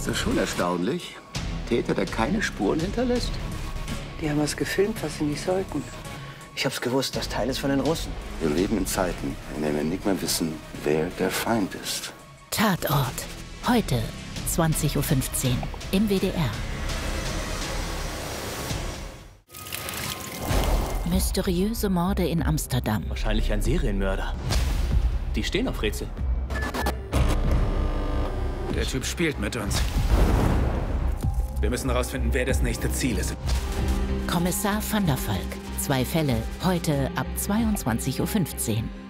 Das ist schon erstaunlich. Täter, der keine Spuren hinterlässt. Die haben was gefilmt, was sie nicht sollten. Ich hab's gewusst, das Teil ist von den Russen. Wir leben in Zeiten, in denen wir nicht mehr wissen, wer der Feind ist. Tatort. Heute 20:15 Uhr im WDR. Mysteriöse Morde in Amsterdam. Wahrscheinlich ein Serienmörder. Die stehen auf Rätsel. Der Typ spielt mit uns. Wir müssen herausfinden, wer das nächste Ziel ist. Kommissar van der Valk. 2 Fälle. Heute ab 22:15 Uhr.